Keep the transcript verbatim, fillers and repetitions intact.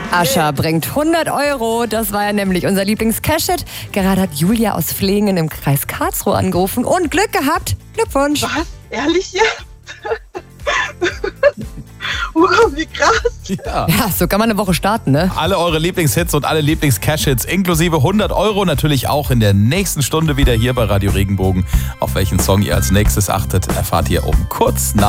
Ascha bringt hundert Euro. Das war ja nämlich unser Lieblings-Cash-Hit. Gerade hat Julia aus Flingen im Kreis Karlsruhe angerufen und Glück gehabt. Glückwunsch. Was? Ehrlich jetzt? Wow, wie krass. Ja. Ja, so kann man eine Woche starten, ne? Alle eure Lieblingshits und alle Lieblings-Cash-Hits inklusive hundert Euro natürlich auch in der nächsten Stunde wieder hier bei Radio Regenbogen. Auf welchen Song ihr als nächstes achtet, erfahrt ihr um kurz nach